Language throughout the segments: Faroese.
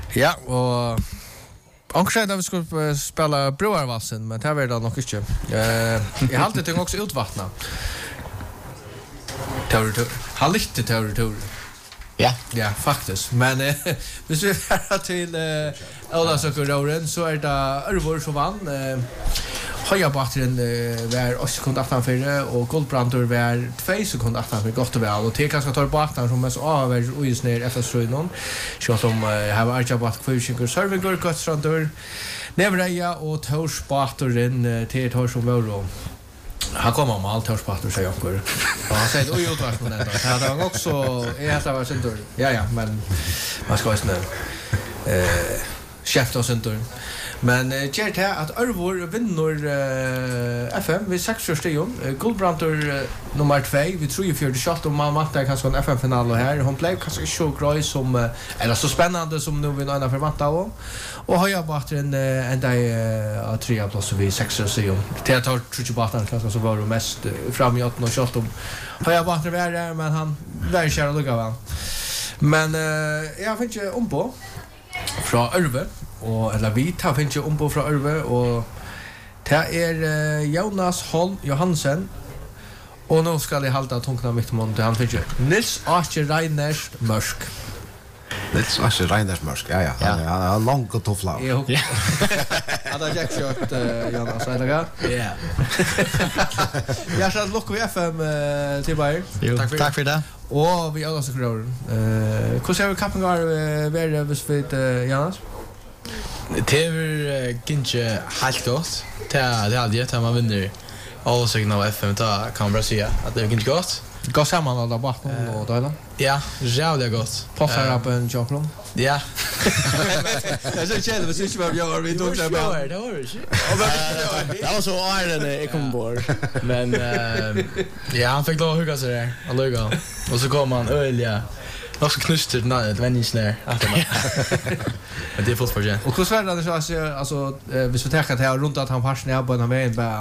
Ja, och Ankreda vi skulle spela Broarvassen, men det var det nog inte. Jag har alltid också utvattna. Teori. Har lite teori. Ja, faktiskt. Men hvis vi är till Ölandsökeråren så är det Örvor som vann. Höjabatteren var 8 sekunder aftanför och Goldbrandur var 2 sekunder aftanför gott och väl. Och det kanske tar på aftan som är så över och just ner FS-röjnon. Så som har Arjabat Kvörshinker Servingor, Götstrandur, Nevreja och Torsbatteren till Tors och Vårå. Han kommer med allt Torsbatter säger jag. Och han säger oj utvart på detta. Han hade också helt av sin tur. Ja, men man ska ju chef och sin tur. Men ger det att Örvor vinner FM vid 6 årstion. Goldbrandur nummer 2 vid 3-4 shot och man mattar kanske en FM-final här. Hon blev kanske inte så groj som eller så spännande som nu vi några förväntar av. Och har jag bara en ända av 3 plats vid 6 årston. Det tar tror jag kanske så var det mest fram i 8 och shot. Har jag bara där men han var kär och lugga. Men jag vet inte om på från Örve och eller vi tar finns ju på från Örve och det är Jonas Holm Johansen och nu ska det halta tungna mitt mot han finns ju Nils Archer Reiners Mörsk. Nils Archer Reiners Mörsk. Ja. Han är lång och toffla. Ja. Hade jag kört Jonas eller ja. Ja. Jag ska locka vi FM till Bayer. Tack för det. Och vi alla så kvar. Hur ser vi kappingar vara vid Jonas? Det är inte helt gott. Det hade jag man vinner alla signaler av FM då kan man bara säga att det är inte gott. Gå samman alla bakom och då. Ja, jävligt gott. Passar upp en choklad. Ja. Jag så kände vi inte vad vi gör vi tog det bara. Det var så är det kom bort. Men ja, han fick lov att hugga sig där. Alluga. Och så kom han ölja. Och så knuster den ett vänningsnär att man. Men det är fortfarande. Och hur svärd det så alltså vi ska täcka det här runt att han passar ner på den vägen bara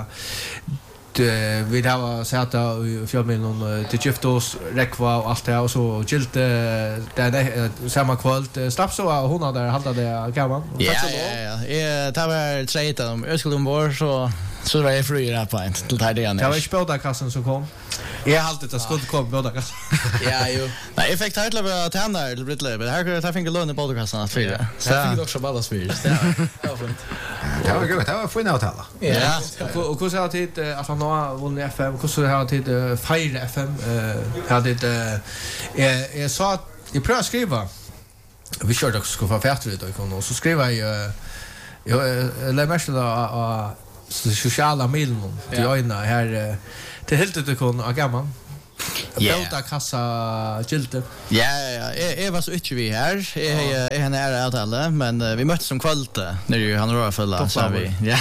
vi har sett i fjällmiljön till Giftos räckva och allt det och så gilt det samma kvalt strapp så hon hade hade det kavan. Ja. Det var trejt om Öskeldomborg så var jag fri där på en till där igen. Det var inte båda kassen som kom. Jag har alltid att skulle komma båda kassen. Ja, jo. Nej, jag fick titlar på tänder till Brittler, men här fick jag låna båda kassorna att fira. Så jag fick också ballas för. Det var fint. Det var gott. Det var fint att tala. Ja. Och hur har tid att han har vunnit FM? Hur har tid fira FM? Hade det jag sa att jag prövar skriva. Vi körde också ska få färdigt ut och så skriver jag lär mest då sociala medier till öarna här till helt det kon och gammal. Båda kassa gilte. Ja, jag var så inte vi här. Jag är nära avtalet, men vi möttes som kvällte när ju han rör fulla så vi. Ja.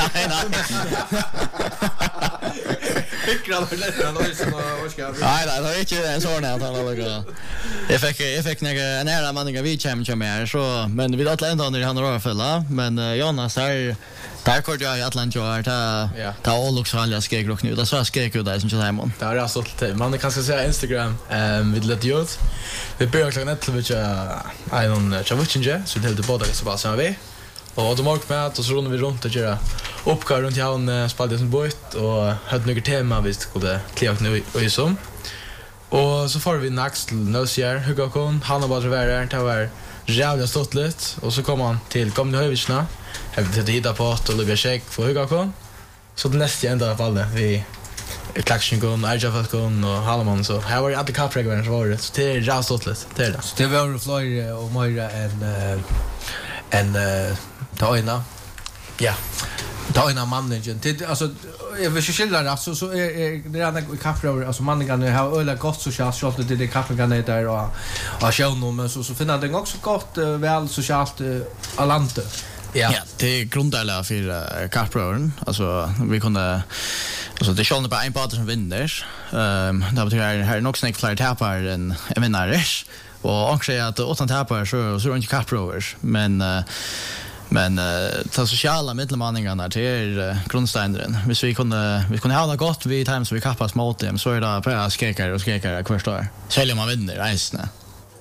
Nej, det var inte en sån här avtalet. Jag fick några nära manningar vi kommer här så men vi låter ändå när han rör fulla, men Jonas här där kort jag i Atlantia ta Oluxalia skrek nu. Det så skrek ju där som så här man. Det är så till man kan säga Instagram vid lätt gjort. Vi börjar klockan 1 till I don't Chavichinje så det båda så bara så vi. Och då mark med och så rundar vi runt och göra uppgåvor runt i havn spalde som båt och hade några tema vi skulle kliva nu och som. Och så får vi naxt nösjär hugga kon han har bara varit där var jävligt stått lite och så kommer han till kom nu hövisna. Jag vet inte hitta på att lugga check för hugga kon. Så det nästa ända av alla vi klaxingen Arjafalkon och Halman så här var det alltid kappregler så var det så det är jävligt stått lite det är det. Så det var flyr och mer en taina. Ja. Taina mannen till alltså jag vill skilja det så är det andra kappregler alltså mannen har öle gott socialt så att det kappregler där och show men så finner det också gott väl socialt alante. Ja, det är grundläggande för kappbrören. Alltså vi kunde alltså det skall bara en part som vinner. Det betyder här är nog snägt fler tappar än vinnare. Och också att 8 tappar så är det inte kappbröver, men ta sociala mittelmanningarna till grundsteinen. Hvis vi kunde ha det gott vid time så vi kappas mot dem så är det bara skräkare och skräkare kvar står. Själv man vinner resten.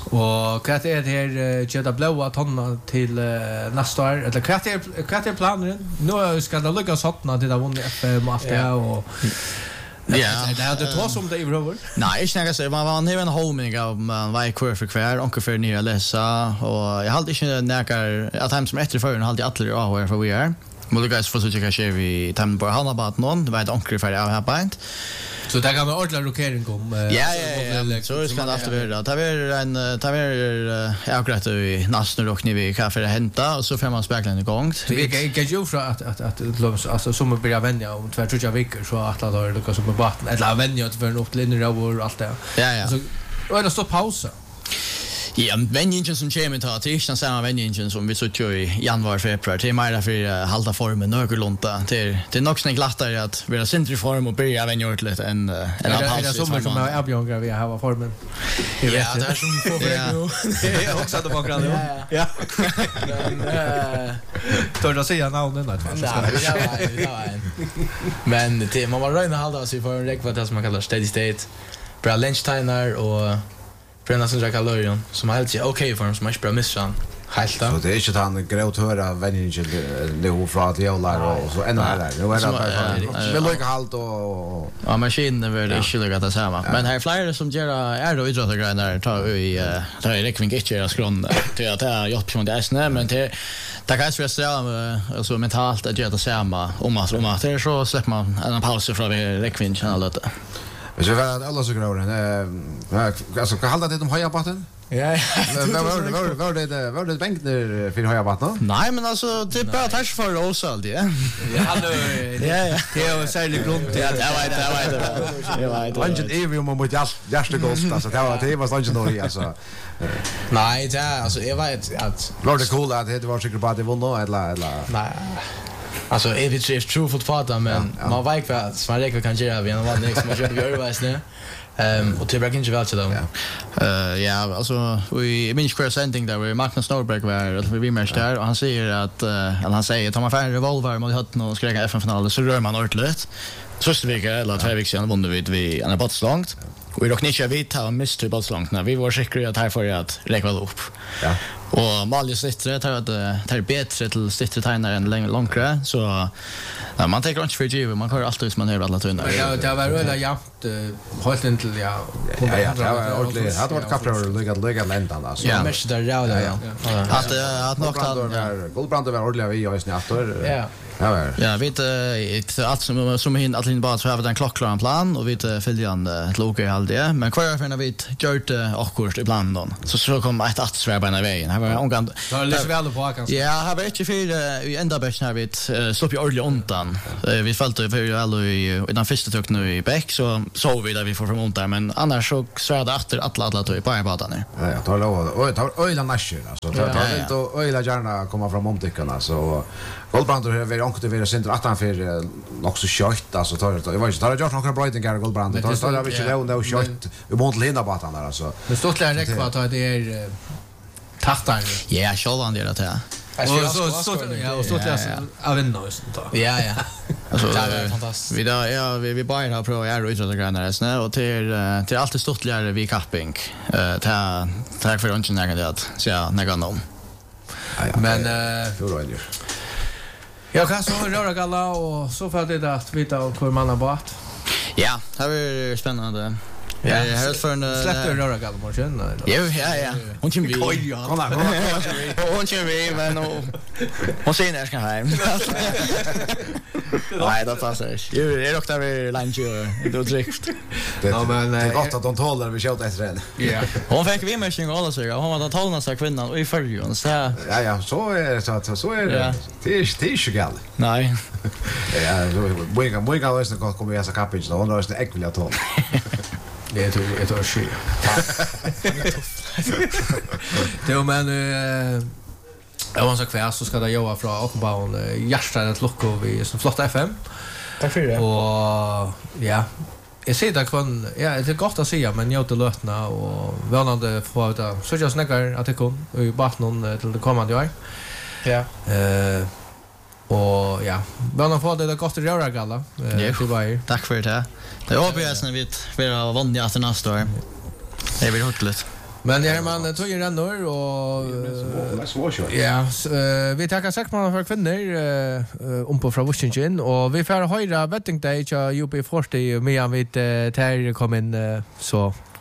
Och kvart är det här Jeda blåa tonna till nästa år eller kvart är planen nu ska det lyckas hotna till att vinna FM och allt det och ja, det hade två som det över. nej, jag snackar så man har en homing av man var kvar för kvar onkel för nya läsa och jag hade inte näkar att hem som efter förrän hade alla av för vi är. Men det guys får så tycker jag vi tar på han about någon det var ett onkel för av här point. Så där kan man ordla rokering om. Ja. Så ska det alltid vara. Ta ver akkurat i nästan och vi kaffe det hämta och så får man spegeln igång. Det kan ju för att alltså som börja vänja om 2-3 veckor så att alla har lyckas med batten eller vänja för en upplinje och allt det. Ja. Så och det står pausa. Ja, vänjingen som kommer ta till den samma vänjingen som vi såg i januari februari till mer för halta formen någorlunda till nog snägt lättare att vara centriform och börja vänja ordentligt än det som har erbjudit vi har formen. Ja, det är som får för nu. Det är också att bakgrund. Ja. Men då säger jag namnen där Men det man var röna halda sig för en rekvat som man kallar steady state. Bra lunchtime och Brenna som drakar löjen som helt sig okej för dem som inte bra missa helt. Så det är inte han gråt höra vänningen nu från att jävlar och så ännu här. Nu är det väl lika halt och ja, maskinen vill inte lika det samma. Men här flyger som gör är då idrottsgrejer tar i räckvidd inte göra skron till att jag hjälper som det är men det kan ju vara alltså mentalt att göra det samma om att det är så släpper man en paus från räckvidd kan alla det. Så var det alla så gråren. Alltså kan hålla det om höja batten? Ja. Var det bänk där för höja batten? Nej, men alltså det är bara touch för oss alltid. Ja, det är särskilt grund. Ja, det var det. Lunchen är om mot hjärta gost alltså det var lunchen då alltså. Nej, det alltså jag vet att var det cool att det var säkert bara det vann eller nej. Alltså är vi tre true fotbollsspelare men man vet att Sverige kan göra vi en vanlig som man kör i Öreväs nu. Och till Bracken väl så då. Ja, alltså vi minns kvar sändning där vi Magnus Norberg var vi mest där och han säger att tar man färre revolver mot hött och skräga FN-finalen så rör man ordentligt. Första veckan eller 2 veckor sedan vann vi en bats långt. Och vi dock inte vet har mist till bats långt när vi var säkra att här för att räcka upp. Ja. Och Malje sitter tar bättre till sitter tajnar än längre långre så ja, man tänker inte för givet man kör alltid som man hör alla tunna. Ja, det var väl jämnt hållt inte ja. Ja, det var ordentligt. Hade varit kapten och lägga ländan alltså. Ja, mest där ja. Att nog Goldbrand var ordentligt vi i snattor. Ja. Ja, vet allt som hin att bara så har den klockklar plan och vet följande loka all det men kvar för när vi gjort akkurat ibland då så kom ett att svära på vägen här var omgång så det är väl på kanske ja har vet ju för i ända bäst när vi stopp ju ordentligt ontan vi fallt för alla i den första tog nu i back så vi där vi får från där men annars så svärde efter alla då i på banan där ja tar lov och tar öjla näscher alltså tar inte öjla gärna komma från omtyckarna så Goldbrand har onkel det center att för nog så kött alltså tar jag vet inte tar jag några brightningar Goldbrand tar jag vet inte då kött vi måste hinna på att där alltså men stort lär räck vad det är tattar ja självan det där och så läs Avennois då ja alltså det är fantastiskt vi bara har provat att utsätta grejerna snä och till allt stortligare vi capping tack för lunchen när det att så någon om men hur då är jag kan så röra galla och så för det att vita och hur man har bort. Ja, det är spännande. Ja, här för en släppte röra galla morgon eller? Ja. Hon kommer vi. Hon kommer vi men hon ser när ska hem. Nej, det passar. Det är dock där vi lunch och drift. Ja, men det är gott att de tålar vi kört efter den. Ja. Hon fick vi med sig alla så hon var den talnaste kvinnan och i förrjun så ja, så är det. Det är ju gal. Nej. Ja, så många lösningar kommer vi att kappa så hon lösnar äckliga tål. Det är skit. Det men jag var så kväll så ska det jobba från Ockenbaum hjärtat lucka vi som flott FM. Tack för det. Och ja, jag ser det kan det är gott att se men jag det lötna och vänande få ut så jag snackar att det kom i batten till det kommande år. Ja. Och ja, vänner får det gott att göra galla. Tack för det. Det hoppas jag när vi har vunnit att nästa år. Det blir hurtigt. Men man tog ju rennor och ja, vi tackar Sackman för kvinnor på från Washington och vi får höra betting day till UB40 med vi där kom in så